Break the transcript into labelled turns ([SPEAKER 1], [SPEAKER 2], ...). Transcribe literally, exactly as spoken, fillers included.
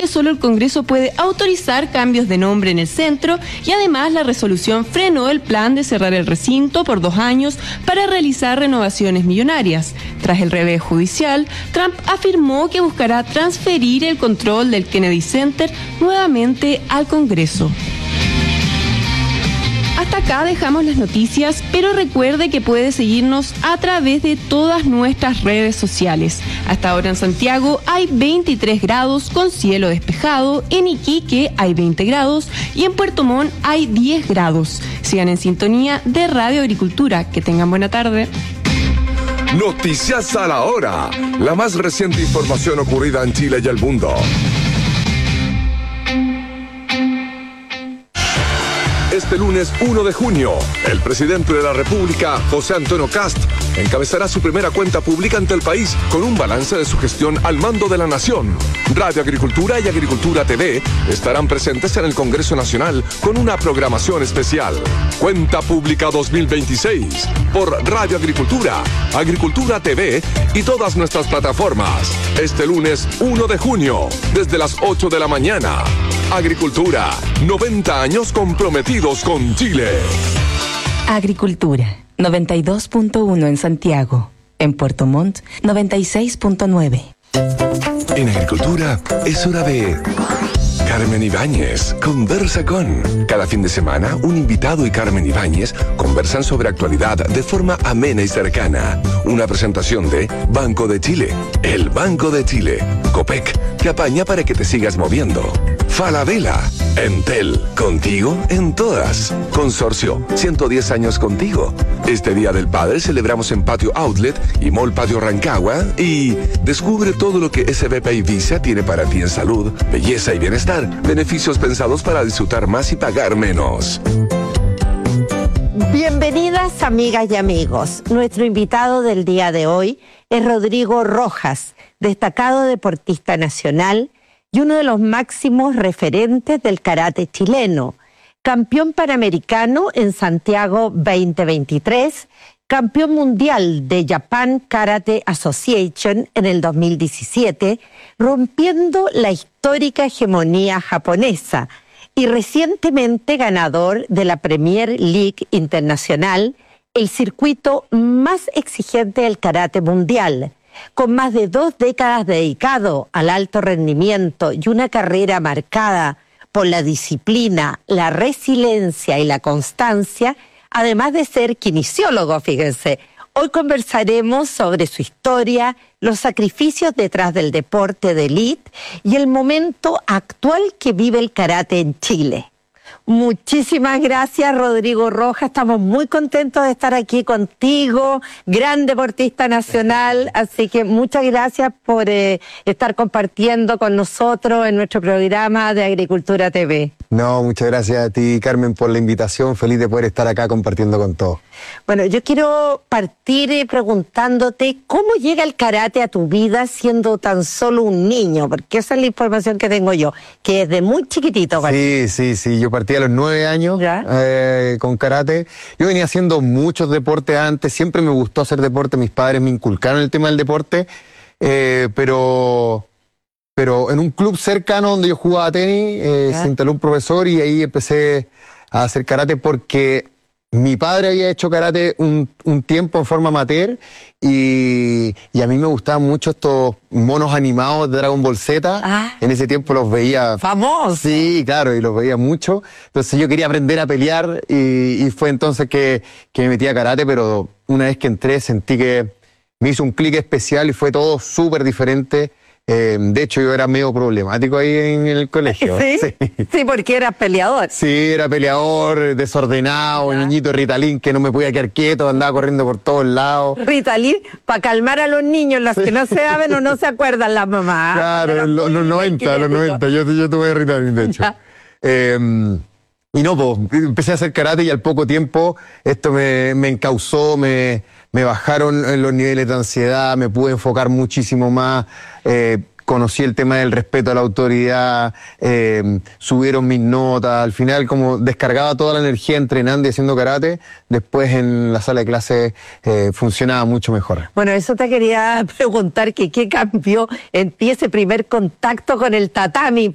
[SPEAKER 1] que solo el Congreso puede autorizar cambios de nombre en el centro y además la resolución frenó el plan de cerrar el recinto por dos años para realizar renovaciones millonarias. Tras el revés judicial, Trump afirmó que buscará transferir el control del Kennedy Center nuevamente al Congreso. Hasta acá dejamos las noticias, pero recuerde que puede seguirnos a través de todas nuestras redes sociales. Hasta ahora en Santiago hay veintitrés grados con cielo despejado, en Iquique hay veinte grados y en Puerto Montt hay diez grados. Sigan en sintonía de Radio Agricultura. Que tengan buena tarde.
[SPEAKER 2] Noticias a la hora. La más reciente información ocurrida en Chile y el mundo. Este lunes uno de junio, el presidente de la República, José Antonio Kast, encabezará su primera cuenta pública ante el país con un balance de su gestión al mando de la nación. Radio Agricultura y Agricultura T V estarán presentes en el Congreso Nacional con una programación especial. Cuenta Pública dos mil veintiséis por Radio Agricultura, Agricultura T V y todas nuestras plataformas. Este lunes uno de junio, desde las ocho de la mañana. Agricultura, noventa años comprometidos con Chile.
[SPEAKER 3] Agricultura, noventa y dos punto uno en Santiago. En Puerto Montt, noventa y seis punto nueve.
[SPEAKER 2] En Agricultura es hora de Carmen Ibáñez conversa con. Cada fin de semana, un invitado y Carmen Ibáñez conversan sobre actualidad de forma amena y cercana. Una presentación de Banco de Chile, el Banco de Chile. Copec, te apaña para que te sigas moviendo. Falabella, Entel, contigo en todas. Consorcio, ciento diez años contigo. Este Día del Padre celebramos en Patio Outlet y Mall Patio Rancagua y descubre todo lo que S B P y Visa tiene para ti en salud, belleza y bienestar. Beneficios pensados para disfrutar más y pagar menos.
[SPEAKER 4] Bienvenidas amigas y amigos. Nuestro invitado del día de hoy es Rodrigo Rojas, destacado deportista nacional y uno de los máximos referentes del karate chileno. Campeón panamericano en Santiago veinte veintitrés, campeón mundial de Japan Karate Association en el dos mil diecisiete, rompiendo la histórica hegemonía japonesa y recientemente ganador de la Premier League Internacional, el circuito más exigente del karate mundial. Con más de dos décadas dedicado al alto rendimiento y una carrera marcada por la disciplina, la resiliencia y la constancia, además de ser kinesiólogo, fíjense. Hoy conversaremos sobre su historia, los sacrificios detrás del deporte de élite y el momento actual que vive el karate en Chile. Muchísimas gracias, Rodrigo Rojas. Estamos muy contentos de estar aquí contigo, gran deportista nacional. Así que muchas gracias por eh, estar compartiendo con nosotros en nuestro programa de Agricultura T V.
[SPEAKER 5] No, muchas gracias a ti, Carmen, por la invitación. Feliz de poder estar acá compartiendo con todos.
[SPEAKER 4] Bueno, yo quiero partir preguntándote cómo llega el karate a tu vida siendo tan solo un niño, porque esa es la información que tengo yo, que desde muy chiquitito.
[SPEAKER 5] Sí, sí, sí, yo partí a los nueve años eh, con karate. Yo venía haciendo muchos deportes antes, siempre me gustó hacer deporte, mis padres me inculcaron el tema del deporte, eh, pero... Pero en un club cercano donde yo jugaba tenis, eh, se instaló un profesor y ahí empecé a hacer karate porque mi padre había hecho karate un, un tiempo en forma amateur y, y a mí me gustaban mucho estos monos animados de Dragon Ball Z. Ah, en ese tiempo los veía...
[SPEAKER 4] ¡Famosos!
[SPEAKER 5] Sí, claro, y los veía mucho. Entonces yo quería aprender a pelear y, y fue entonces que, que me metí a karate, pero una vez que entré sentí que me hizo un clic especial y fue todo súper diferente. Eh, de hecho, yo era medio problemático ahí en el colegio.
[SPEAKER 4] ¿Sí? Sí, sí, porque eras peleador.
[SPEAKER 5] Sí, era peleador, desordenado, el niñito Ritalin que no me podía quedar quieto, andaba corriendo por todos lados.
[SPEAKER 4] Ritalin para calmar a los niños, los que no se saben o no se acuerdan las mamás.
[SPEAKER 5] Claro, en los, los noventa, los noventa, yo, yo tuve Ritalin, de hecho. Eh, y no, pues, empecé a hacer karate y al poco tiempo esto me, me encauzó, me... Me bajaron los niveles de ansiedad, me pude enfocar muchísimo más, eh, conocí el tema del respeto a la autoridad, eh, subieron mis notas, al final como descargaba toda la energía entrenando y haciendo karate, después en la sala de clases eh, funcionaba mucho mejor.
[SPEAKER 4] Bueno, eso te quería preguntar, que qué cambió en ti ese primer contacto con el tatami.